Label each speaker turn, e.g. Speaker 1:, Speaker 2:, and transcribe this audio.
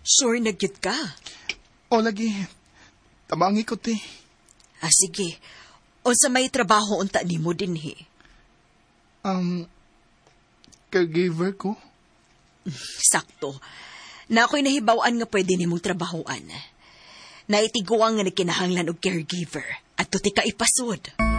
Speaker 1: Sure na gyud ka?
Speaker 2: O lagi, tabangi ko ti.
Speaker 1: Sige. Unsa may trabaho unta nimo dinhi?
Speaker 2: Caregiver ko.
Speaker 1: Sakto. Na ako'y nahibawan nga pwede nimong trabahoan. Naitiguang nga nagkinahanglan og caregiver at tuti ka ipasod.